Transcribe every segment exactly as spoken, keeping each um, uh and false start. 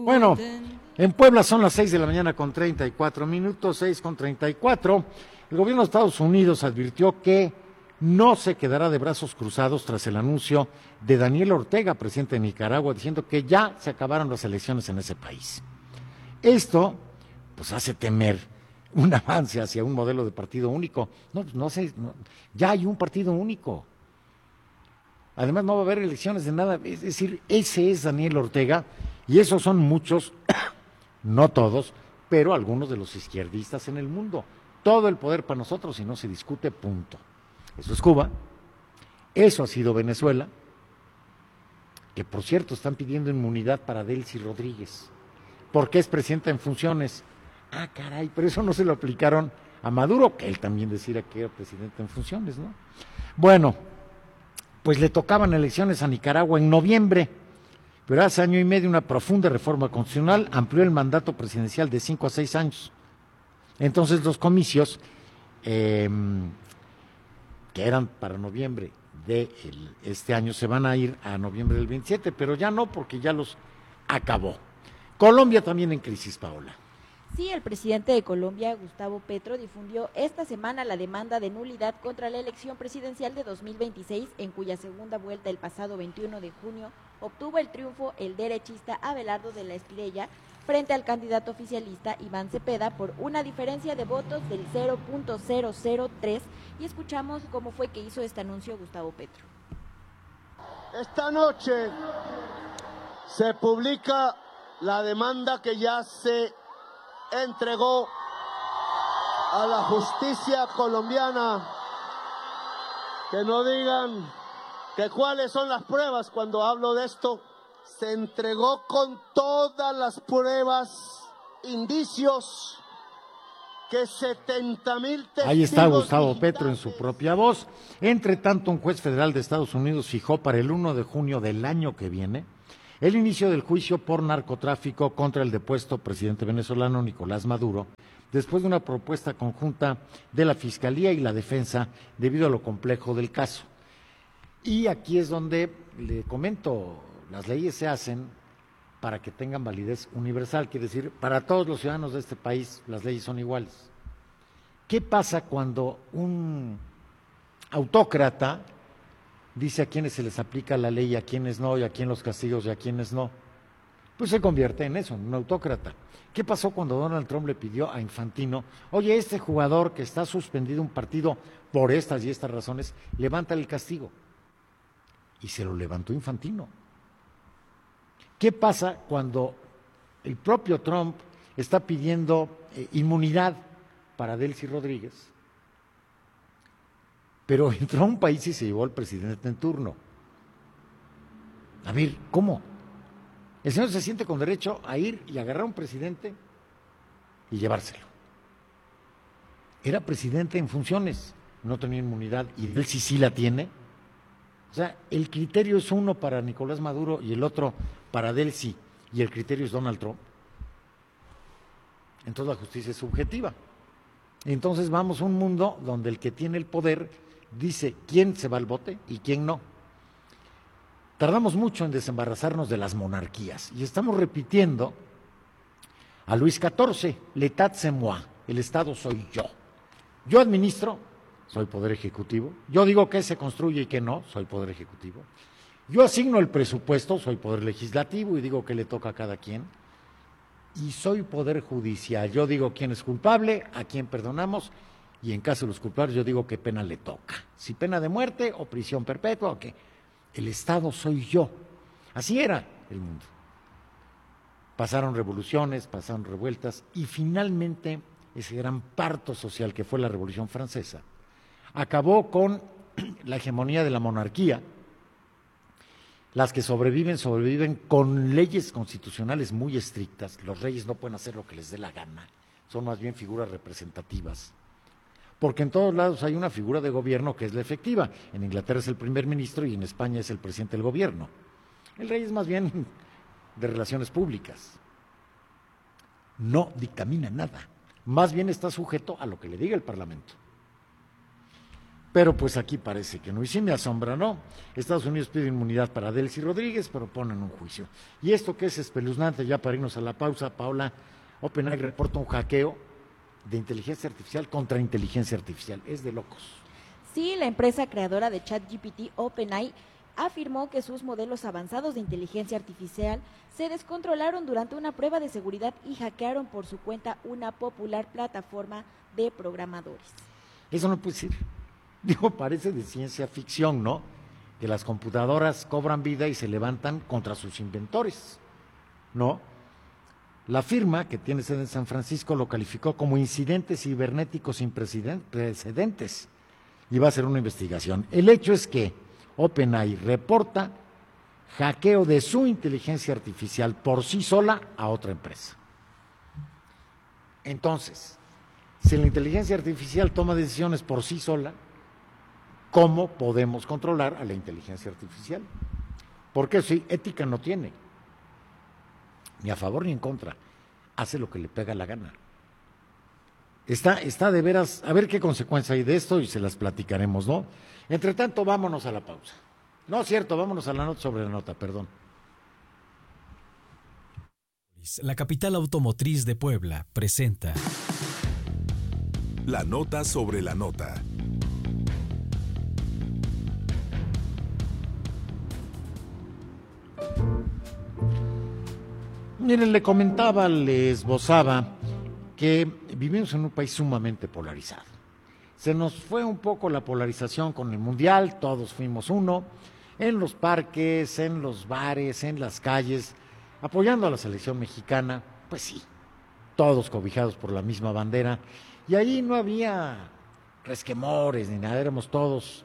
Bueno, en Puebla son las seis de la mañana con treinta y cuatro minutos, seis con treinta y cuatro. El gobierno de Estados Unidos advirtió que no se quedará de brazos cruzados tras el anuncio de Daniel Ortega, presidente de Nicaragua, diciendo que ya se acabaron las elecciones en ese país. Esto, pues, hace temer un avance hacia un modelo de partido único. No, no sé, no, ya hay un partido único. Además, no va a haber elecciones de nada. Es decir, ese es Daniel Ortega, y esos son muchos, no todos, pero algunos de los izquierdistas en el mundo. Todo el poder para nosotros y no se discute, punto. Eso es Cuba, eso ha sido Venezuela, que por cierto están pidiendo inmunidad para Delcy Rodríguez, porque es presidenta en funciones. Ah, caray, pero eso no se lo aplicaron a Maduro, que él también decía que era presidente en funciones, ¿no? Bueno, pues le tocaban elecciones a Nicaragua en noviembre, pero hace año y medio una profunda reforma constitucional amplió el mandato presidencial de cinco a seis años. Entonces los comicios, eh, que eran para noviembre de el, este año, se van a ir a noviembre del veintisiete, pero ya no, porque ya los acabó. Colombia también en crisis, Paola. Sí, el presidente de Colombia, Gustavo Petro, difundió esta semana la demanda de nulidad contra la elección presidencial de dos mil veintiséis, en cuya segunda vuelta el pasado veintiuno de junio obtuvo el triunfo el derechista Abelardo de la Espriella frente al candidato oficialista Iván Cepeda por una diferencia de votos del cero punto cero cero tres, y escuchamos cómo fue que hizo este anuncio Gustavo Petro. Esta noche se publica la demanda que ya se entregó a la justicia colombiana. Que no digan que cuáles son las pruebas cuando hablo de esto. Se entregó con todas las pruebas, indicios, que setenta mil testigos. Ahí está Gustavo Petro en su propia voz. Entre tanto, un juez federal de Estados Unidos fijó para el primero de junio del año que viene el inicio del juicio por narcotráfico contra el depuesto presidente venezolano Nicolás Maduro, después de una propuesta conjunta de la Fiscalía y la Defensa, debido a lo complejo del caso. Y aquí es donde le comento, las leyes se hacen para que tengan validez universal, quiere decir, para todos los ciudadanos de este país las leyes son iguales. ¿Qué pasa cuando un autócrata dice a quienes se les aplica la ley, a quienes no, y a quién los castigos y a quienes no? Pues se convierte en eso, en un autócrata. ¿Qué pasó cuando Donald Trump le pidió a Infantino, oye, este jugador que está suspendido un partido por estas y estas razones, levanta el castigo? Y se lo levantó Infantino. ¿Qué pasa cuando el propio Trump está pidiendo eh, inmunidad para Delcy Rodríguez, pero entró a un país y se llevó al presidente en turno? A ver, ¿cómo? El señor se siente con derecho a ir y agarrar a un presidente y llevárselo. Era presidente en funciones, no tenía inmunidad, y Delcy sí la tiene. O sea, el criterio es uno para Nicolás Maduro y el otro para Delcy, y el criterio es Donald Trump. Entonces la justicia es subjetiva. Entonces vamos a un mundo donde el que tiene el poder dice quién se va al bote y quién no. Tardamos mucho en desembarazarnos de las monarquías y estamos repitiendo a Luis catorce, l'état c'est moi, el Estado soy yo. Yo administro, soy poder ejecutivo. Yo digo qué se construye y qué no, soy poder ejecutivo. Yo asigno el presupuesto, soy poder legislativo y digo qué le toca a cada quien. Y soy poder judicial, yo digo quién es culpable, a quién perdonamos, y en caso de los culpables yo digo qué pena le toca, si pena de muerte o prisión perpetua o qué. El Estado soy yo. Así era el mundo. Pasaron revoluciones, pasaron revueltas, y finalmente ese gran parto social que fue la Revolución Francesa acabó con la hegemonía de la monarquía. Las que sobreviven, sobreviven con leyes constitucionales muy estrictas. Los reyes no pueden hacer lo que les dé la gana, son más bien figuras representativas. Porque en todos lados hay una figura de gobierno que es la efectiva. En Inglaterra es el primer ministro y en España es el presidente del gobierno. El rey es más bien de relaciones públicas. No dictamina nada, más bien está sujeto a lo que le diga el Parlamento. Pero pues aquí parece que no, y sí me asombra, ¿no? Estados Unidos pide inmunidad para Delcy Rodríguez, pero ponen un juicio. Y esto que es espeluznante, ya para irnos a la pausa, Paula, OpenAI reporta un hackeo de inteligencia artificial contra inteligencia artificial. Es de locos. Sí, la empresa creadora de ChatGPT, OpenAI, afirmó que sus modelos avanzados de inteligencia artificial se descontrolaron durante una prueba de seguridad y hackearon por su cuenta una popular plataforma de programadores. Eso no puede ser. Digo, parece de ciencia ficción, ¿no? Que las computadoras cobran vida y se levantan contra sus inventores, ¿no? La firma, que tiene sede en San Francisco, lo calificó como incidentes cibernéticos sin precedentes y va a hacer una investigación. El hecho es que OpenAI reporta hackeo de su inteligencia artificial por sí sola a otra empresa. Entonces, si la inteligencia artificial toma decisiones por sí sola, ¿cómo podemos controlar a la inteligencia artificial? Porque si ética no tiene, ni a favor ni en contra, hace lo que le pega la gana. Está, está de veras, a ver qué consecuencia hay de esto y se las platicaremos, ¿no? Entre tanto, vámonos a la pausa. No es cierto, vámonos a la nota sobre la nota, perdón. La capital automotriz de Puebla presenta la nota sobre la nota. Miren, le comentaba, le esbozaba que vivimos en un país sumamente polarizado. Se nos fue un poco la polarización con el Mundial, todos fuimos uno, en los parques, en los bares, en las calles, apoyando a la selección mexicana, pues sí, todos cobijados por la misma bandera, y ahí no había resquemores ni nada, éramos todos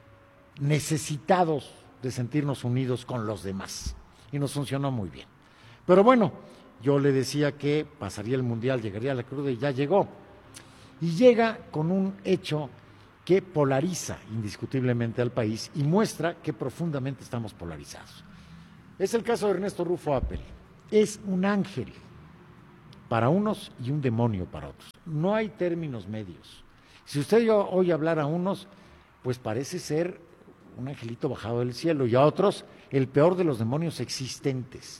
necesitados de sentirnos unidos con los demás, y nos funcionó muy bien. Pero bueno, yo le decía que pasaría el Mundial, llegaría a la cruda y ya llegó. Y llega con un hecho que polariza indiscutiblemente al país y muestra que profundamente estamos polarizados. Es el caso de Ernesto Rufo Appel. Es un ángel para unos y un demonio para otros. No hay términos medios. Si usted oye hablar a unos, pues parece ser un angelito bajado del cielo, y a otros el peor de los demonios existentes.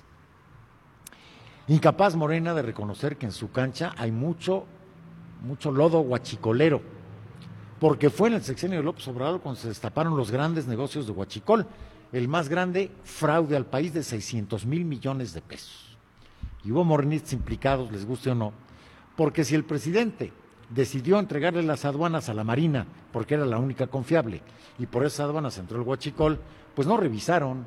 Incapaz Morena de reconocer que en su cancha hay mucho, mucho lodo huachicolero, porque fue en el sexenio de López Obrador cuando se destaparon los grandes negocios de huachicol, el más grande fraude al país de seiscientos mil millones de pesos. Y hubo morenistas implicados, les guste o no, porque si el presidente decidió entregarle las aduanas a la Marina, porque era la única confiable, y por esas aduanas entró el huachicol, pues no revisaron,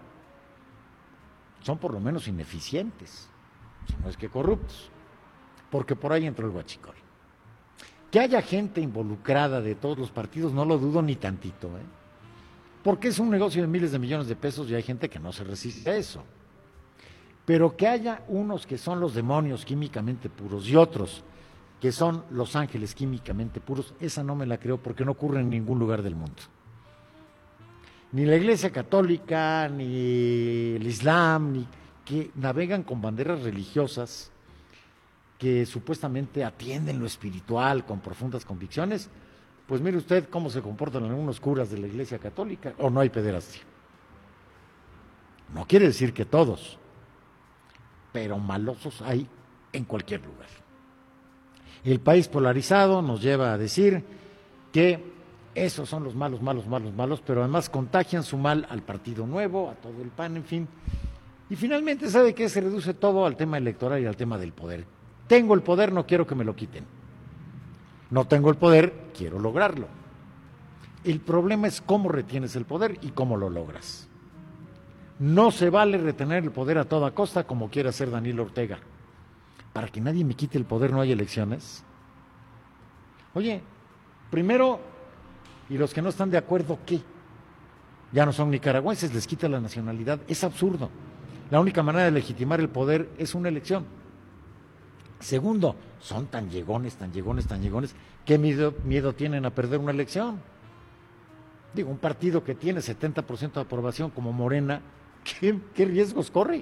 son por lo menos ineficientes. Si no es que corruptos, porque por ahí entró el huachicol. Que haya gente involucrada de todos los partidos, no lo dudo ni tantito, ¿eh? Porque es un negocio de miles de millones de pesos y hay gente que no se resiste a eso. Pero que haya unos que son los demonios químicamente puros y otros que son los ángeles químicamente puros, esa no me la creo porque no ocurre en ningún lugar del mundo. Ni la Iglesia Católica, ni el Islam, ni... que navegan con banderas religiosas que supuestamente atienden lo espiritual con profundas convicciones, pues mire usted cómo se comportan algunos curas de la Iglesia Católica, o no hay pederastia. No quiere decir que todos, pero malosos hay en cualquier lugar. El país polarizado nos lleva a decir que esos son los malos, malos, malos, malos, pero además contagian su mal al Partido Nuevo, a todo el P A N, en fin. Y finalmente, ¿sabe qué? Se reduce todo al tema electoral y al tema del poder. Tengo el poder, no quiero que me lo quiten. No tengo el poder, quiero lograrlo. El problema es cómo retienes el poder y cómo lo logras. No se vale retener el poder a toda costa como quiere hacer Daniel Ortega. Para que nadie me quite el poder no hay elecciones. Oye, primero, ¿y los que no están de acuerdo qué? Ya no son nicaragüenses, les quita la nacionalidad. Es absurdo. La única manera de legitimar el poder es una elección. Segundo, son tan llegones, tan llegones, tan llegones, ¿qué miedo, miedo tienen a perder una elección? Digo, un partido que tiene setenta por ciento de aprobación como Morena, ¿qué, qué riesgos corre?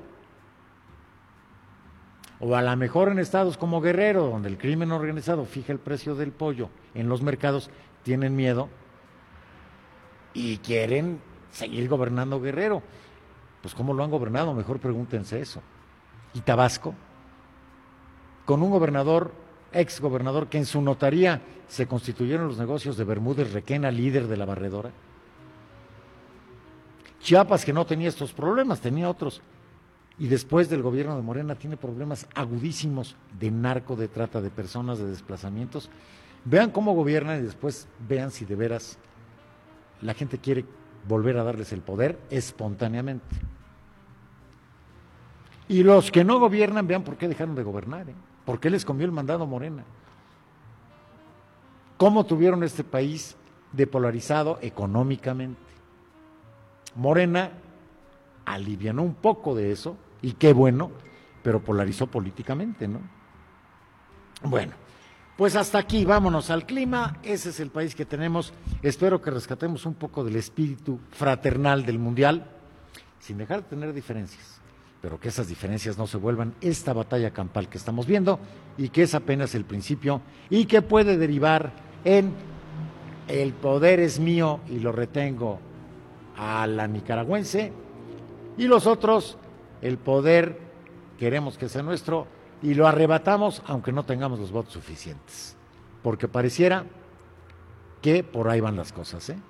O a lo mejor en estados como Guerrero, donde el crimen organizado fija el precio del pollo en los mercados, tienen miedo y quieren seguir gobernando Guerrero. Pues ¿cómo lo han gobernado? Mejor pregúntense eso. ¿Y Tabasco? Con un gobernador, ex gobernador, que en su notaría se constituyeron los negocios de Bermúdez Requena, líder de la barredora. Chiapas, que no tenía estos problemas, tenía otros. Y después del gobierno de Morena tiene problemas agudísimos de narco, de trata de personas, de desplazamientos. Vean cómo gobiernan y después vean si de veras la gente quiere volver a darles el poder espontáneamente. Y los que no gobiernan, vean por qué dejaron de gobernar, ¿eh? ¿Por qué les comió el mandado Morena? ¿Cómo tuvieron este país depolarizado económicamente? Morena alivianó un poco de eso, y qué bueno, pero polarizó políticamente, ¿no? Bueno, pues hasta aquí, vámonos al clima, ese es el país que tenemos. Espero que rescatemos un poco del espíritu fraternal del Mundial, sin dejar de tener diferencias, pero que esas diferencias no se vuelvan esta batalla campal que estamos viendo, y que es apenas el principio, y que puede derivar en el poder es mío y lo retengo a la nicaragüense, y los otros, el poder queremos que sea nuestro y lo arrebatamos aunque no tengamos los votos suficientes, porque pareciera que por ahí van las cosas, ¿eh?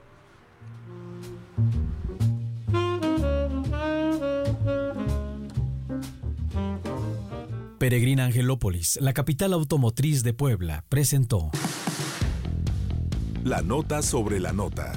Peregrina Angelópolis, la capital automotriz de Puebla, presentó La nota sobre la nota.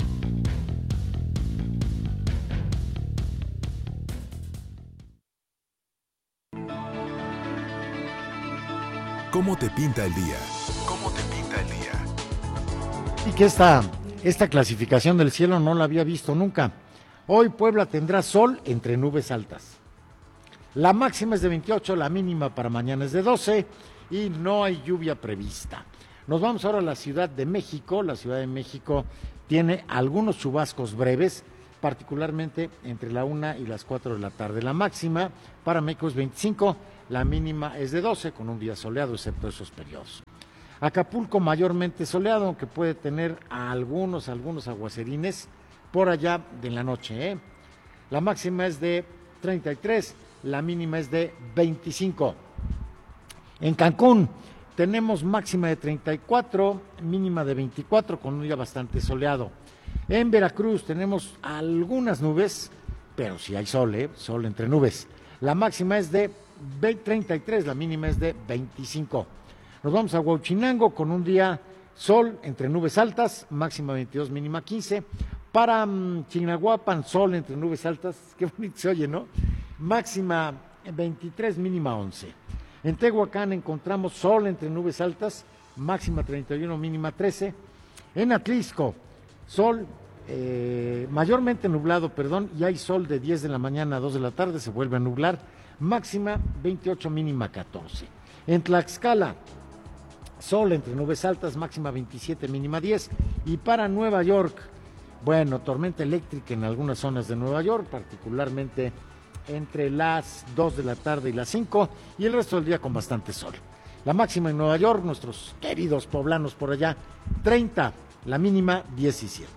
¿Cómo te pinta el día? ¿Cómo te pinta el día? Y que esta, esta clasificación del cielo no la había visto nunca. Hoy Puebla tendrá sol entre nubes altas. La máxima es de veintiocho, la mínima para mañana es de doce y no hay lluvia prevista. Nos vamos ahora a la Ciudad de México. La Ciudad de México tiene algunos chubascos breves, particularmente entre la una y las cuatro de la tarde. La máxima para México es veinticinco, la mínima es de doce, con un día soleado, excepto esos periodos. Acapulco mayormente soleado, aunque puede tener a algunos, algunos aguacerines por allá de la noche, ¿eh? La máxima es de treinta y tres, la mínima es de veinticinco. En Cancún tenemos máxima de treinta y cuatro, mínima de veinticuatro, con un día bastante soleado. En Veracruz tenemos algunas nubes, pero sí hay sol, ¿eh? Sol entre nubes. La máxima es de treinta y tres, la mínima es de veinticinco. Nos vamos a Huauchinango con un día sol entre nubes altas, máxima veintidós, mínima quince. Para um, Chignahuapan, sol entre nubes altas, qué bonito se oye, ¿no? Máxima veintitrés, mínima once. En Tehuacán encontramos sol entre nubes altas, máxima treinta y uno, mínima trece. En Atlisco, sol eh, mayormente nublado, perdón, y hay sol de diez de la mañana a dos de la tarde, se vuelve a nublar, máxima veintiocho, mínima catorce. En Tlaxcala, sol entre nubes altas, máxima veintisiete, mínima diez. Y para Nueva York, bueno, tormenta eléctrica en algunas zonas de Nueva York, particularmente entre las dos de la tarde y las cinco, y el resto del día con bastante sol. La máxima en Nueva York, nuestros queridos poblanos por allá, treinta, la mínima diecisiete.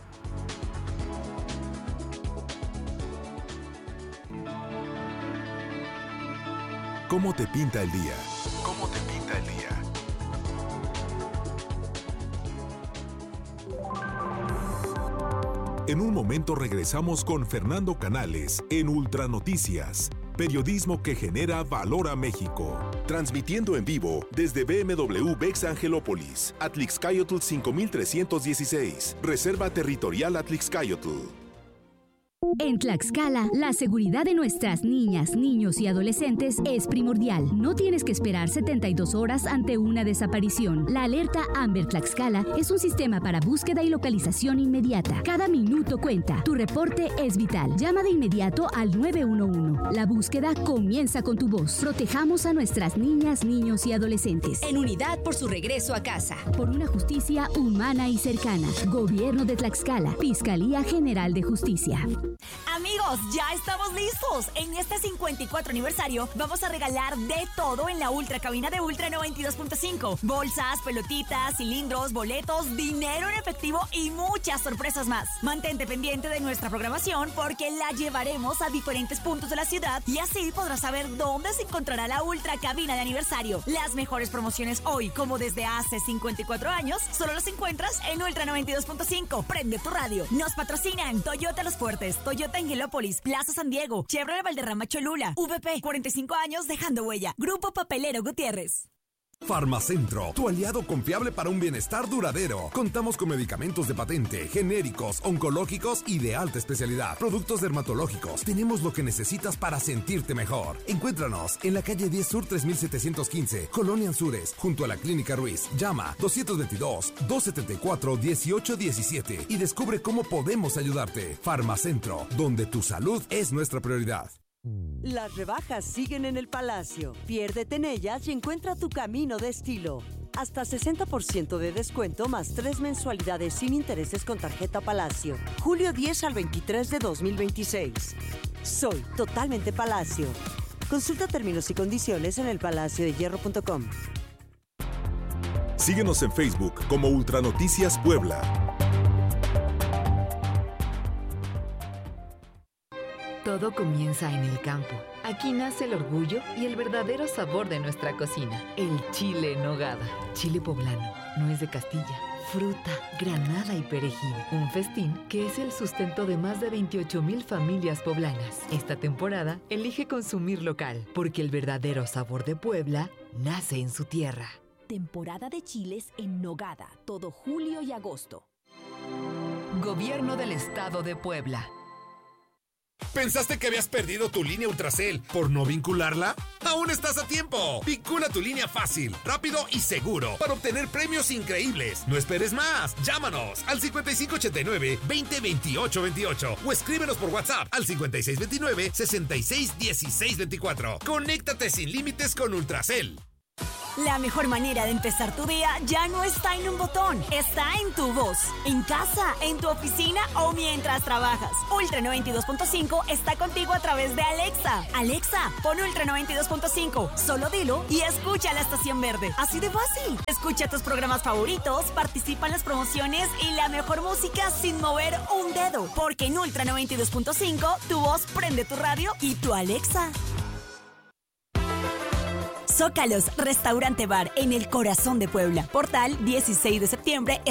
¿Cómo te pinta el día? ¿Cómo te pinta el día? En un momento regresamos con Fernando Canales en Ultranoticias, periodismo que genera valor a México. Transmitiendo en vivo desde B M W Bex Angelópolis, Atlixcayotl cinco mil trescientos dieciséis, Reserva Territorial Atlixcayotl. En Tlaxcala, la seguridad de nuestras niñas, niños y adolescentes es primordial. No tienes que esperar setenta y dos horas ante una desaparición. La alerta Amber Tlaxcala es un sistema para búsqueda y localización inmediata. Cada minuto cuenta. Tu reporte es vital. Llama de inmediato al nueve uno uno. La búsqueda comienza con tu voz. Protejamos a nuestras niñas, niños y adolescentes. En unidad por su regreso a casa. Por una justicia humana y cercana. Gobierno de Tlaxcala. Fiscalía General de Justicia. Amigos, ya estamos listos. En este cincuenta y cuatro aniversario vamos a regalar de todo en la Ultra Cabina de Ultra noventa y dos punto cinco. Bolsas, pelotitas, cilindros, boletos, dinero en efectivo y muchas sorpresas más. Mantente pendiente de nuestra programación porque la llevaremos a diferentes puntos de la ciudad y así podrás saber dónde se encontrará la Ultra Cabina de aniversario. Las mejores promociones hoy, como desde hace cincuenta y cuatro años, solo los encuentras en Ultra noventa y dos punto cinco. Prende tu radio. Nos patrocinan Toyota Los Fuertes, Toyota Angelópolis, Plaza San Diego, Chevrolet Valderrama Cholula, V P, cuarenta y cinco años dejando huella. Grupo Papelero Gutiérrez. Farmacentro, tu aliado confiable para un bienestar duradero. Contamos con medicamentos de patente, genéricos, oncológicos y de alta especialidad. Productos dermatológicos. Tenemos lo que necesitas para sentirte mejor. Encuéntranos en la calle diez Sur tres mil setecientos quince, Colonia Anzures, junto a la Clínica Ruiz. Llama dos dos dos, dos siete cuatro, uno ocho uno siete y descubre cómo podemos ayudarte. Farmacentro, donde tu salud es nuestra prioridad. Las rebajas siguen en el Palacio. Piérdete en ellas y encuentra tu camino de estilo. Hasta sesenta por ciento de descuento más tres mensualidades sin intereses con tarjeta Palacio. Julio diez al veintitrés de dos mil veintiséis. Soy totalmente Palacio. Consulta términos y condiciones en el palacio de hierro punto com. Síguenos en Facebook como Ultranoticias Puebla. Todo comienza en el campo. Aquí nace el orgullo y el verdadero sabor de nuestra cocina. El chile en nogada. Chile poblano. Nuez de Castilla. Fruta, granada y perejil. Un festín que es el sustento de más de veintiocho mil familias poblanas. Esta temporada, elige consumir local, porque el verdadero sabor de Puebla nace en su tierra. Temporada de chiles en nogada. Todo julio y agosto. Gobierno del Estado de Puebla. ¿Pensaste que habías perdido tu línea Ultracel por no vincularla? ¡Aún estás a tiempo! Vincula tu línea fácil, rápido y seguro para obtener premios increíbles. No esperes más. Llámanos al cincuenta y cinco ochenta y nueve, veinte veintiocho veintiocho o escríbenos por WhatsApp al cincuenta y seis veintinueve, sesenta y seis dieciséis veinticuatro. Conéctate sin límites con Ultracel. La mejor manera de empezar tu día ya no está en un botón, está en tu voz. En casa, en tu oficina o mientras trabajas. Ultra noventa y dos punto cinco está contigo a través de Alexa. Alexa, pon Ultra noventa y dos punto cinco. Solo dilo y escucha la estación verde. Así de fácil. Escucha tus programas favoritos, participa en las promociones y la mejor música sin mover un dedo. Porque en Ultra noventa y dos punto cinco, tu voz prende tu radio y tu Alexa. Zócalos, restaurante bar en el corazón de Puebla. Portal dieciséis de septiembre.